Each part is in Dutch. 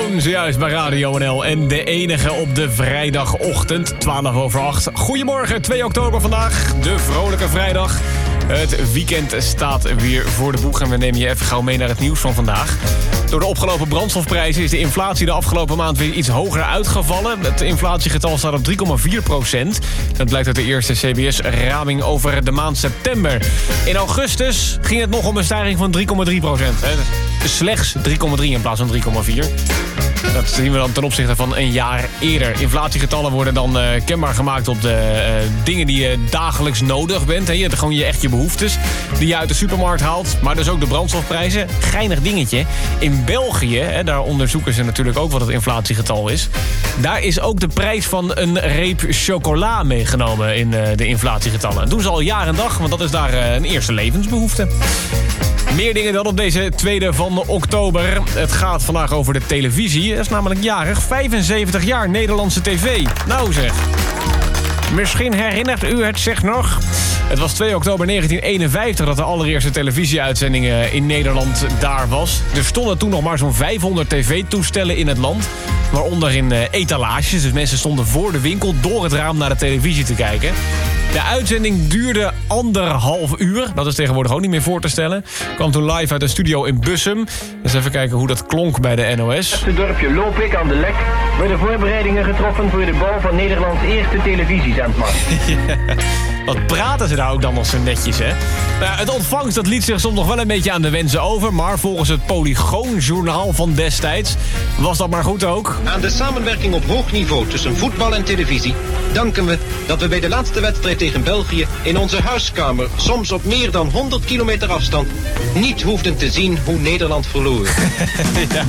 Stone, zojuist bij Radio NL. En de enige op de vrijdagochtend, 8:12. Goedemorgen, 2 oktober vandaag, de vrolijke vrijdag. Het weekend staat weer voor de boeg en we nemen je even gauw mee naar het nieuws van vandaag. Door de opgelopen brandstofprijzen is de inflatie de afgelopen maand weer iets hoger uitgevallen. Het inflatiegetal staat op 3,4%. Dat blijkt uit de eerste CBS-raming over de maand september. In augustus ging het nog om een stijging van 3,3%. Slechts 3,3 in plaats van 3,4. Dat zien we dan ten opzichte van een jaar eerder. Inflatiegetallen worden dan kenbaar gemaakt op de dingen die je dagelijks nodig bent. Hè. Je hebt gewoon echt je behoeftes die je uit de supermarkt haalt. Maar dus ook de brandstofprijzen. Geinig dingetje. In België, hè, daar onderzoeken ze natuurlijk ook wat het inflatiegetal is. Daar is ook de prijs van een reep chocola meegenomen in de inflatiegetallen. Dat doen ze al jaar en dag, want dat is daar een eerste levensbehoefte. Meer dingen dan op deze 2e van oktober. Het gaat vandaag over de televisie. Dat is namelijk jarig. 75 jaar Nederlandse tv. Nou zeg. Misschien herinnert u het zich nog. Het was 2 oktober 1951 dat de allereerste televisieuitzending in Nederland daar was. Er stonden toen nog maar zo'n 500 tv-toestellen in het land. Waaronder in etalages. Dus mensen stonden voor de winkel door het raam naar de televisie te kijken. De uitzending duurde 1,5 uur. Dat is tegenwoordig ook niet meer voor te stellen. Kwam toen live uit een studio in Bussum. Dus even kijken hoe dat klonk bij de NOS. Het dorpje Lopik aan de Lek worden voorbereidingen getroffen voor de bouw van Nederlands eerste televisiezendmast. Ja, wat praten ze daar ook dan nog zo netjes, hè? Nou, het ontvangst dat liet zich soms nog wel een beetje aan de wensen over. Maar volgens het Polygoon-journaal van destijds was dat maar goed ook. Aan de samenwerking op hoog niveau tussen voetbal en televisie danken we dat we bij de laatste wedstrijd tegen België in onze huiskamer, soms op meer dan 100 kilometer afstand, niet hoefden te zien hoe Nederland verloor. Ja.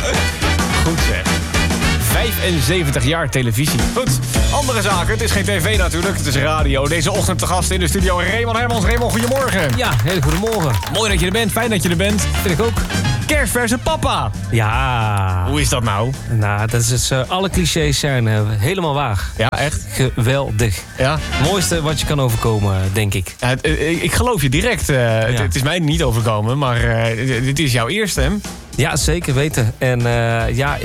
Goed zeg. 75 jaar televisie. Goed, andere zaken. Het is geen tv natuurlijk, het is radio. Deze ochtend te gast in de studio Raymond Hermans. Raymond, goedemorgen. Ja, heel goedemorgen. Mooi dat je er bent, fijn dat je er bent. Vind ik ook. Kerstverse papa. Ja. Hoe is dat nou? Nou, dat is alle clichés zijn helemaal waar. Ja, echt? Geweldig. Ja? Mooiste wat je kan overkomen, denk ik. Ja, ik geloof je direct. Het is mij niet overkomen, maar dit is jouw eerste, hè? Ja, zeker weten. En ja,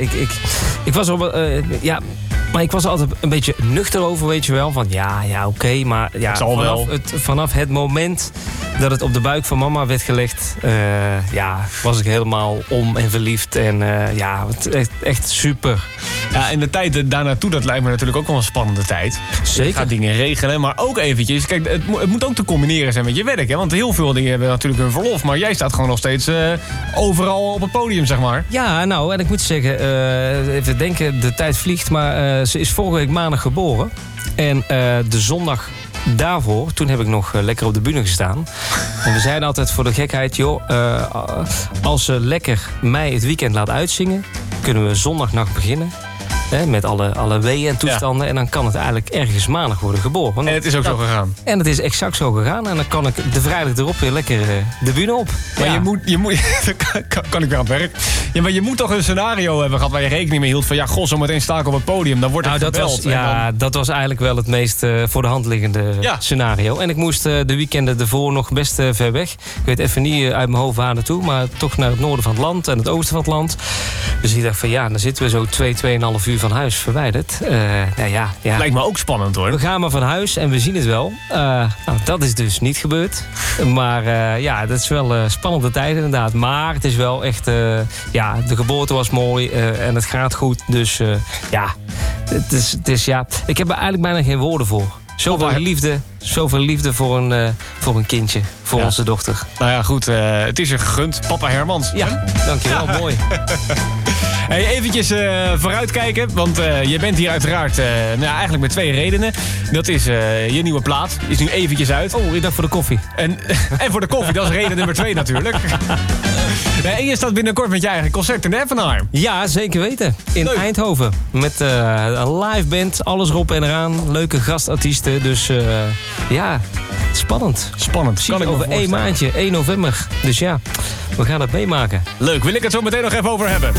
ik was op... ja, maar ik was er altijd een beetje nuchter over, weet je wel. Van ja, oké, maar ja, het zal wel. Vanaf het moment dat het op de buik van mama werd gelegd, ja, was ik helemaal om en verliefd. En ja, echt super. Ja, en de tijd daarnaartoe, dat lijkt me natuurlijk ook wel een spannende tijd. Zeker. Je gaat dingen regelen, maar ook eventjes... Kijk, het moet ook te combineren zijn met je werk, hè? Want heel veel dingen hebben natuurlijk hun verlof. Maar jij staat gewoon nog steeds overal op het podium, zeg maar. Ja, nou, en ik moet zeggen, even denken, de tijd vliegt, maar ze is vorige week maandag geboren. En de zondag daarvoor, toen heb ik nog lekker op de bühne gestaan. En we zeiden altijd voor de gekheid, joh, als ze lekker mij het weekend laat uitzingen, kunnen we zondagnacht beginnen. Hè, met alle weeën en toestanden. Ja. En dan kan het eigenlijk ergens maandag worden geboren. En het is ook zo gegaan. En het is exact zo gegaan. En dan kan ik de vrijdag erop weer lekker de bühne op. Maar ja. je moet kan ik weer aan het werk. Ja, maar je moet toch een scenario hebben gehad waar je rekening mee hield van ja, goh, zometeen sta ik op het podium. Dan wordt het gebeld. Dat was eigenlijk wel het meest voor de hand liggende scenario. En ik moest de weekenden ervoor nog best ver weg. Ik weet even niet uit mijn hoofd waar naartoe, maar toch naar het noorden van het land en het oosten van het land. Dus ik dacht van ja, dan zitten we zo 2,5 uur van huis verwijderd. Ja. Lijkt me ook spannend hoor. We gaan maar van huis en we zien het wel. Nou, dat is dus niet gebeurd. Maar ja, dat is wel spannende tijd inderdaad. Maar het is wel echt... ja, de geboorte was mooi en het gaat goed. Dus ja, het is ja... Ik heb er eigenlijk bijna geen woorden voor. Zoveel liefde voor een kindje. Voor onze dochter. Nou ja, goed. Het is er gegund. Papa Hermans. Ja, dankjewel. Ja. Mooi. Hey, eventjes vooruitkijken, want je bent hier uiteraard eigenlijk met 2 redenen. Dat is je nieuwe plaat, is nu eventjes uit. Oh, ik dacht voor de koffie. En voor de koffie, dat is reden nummer 2 natuurlijk. En je staat binnenkort met je eigen concert in de Effenheim. Ja, zeker weten. In Eindhoven. Met een live band, alles erop en eraan. Leuke gastartiesten, dus ja, spannend. Spannend. Kan ik over 1 maandje, 1 november. Dus ja, we gaan het meemaken. Leuk, wil ik het zo meteen nog even over hebben.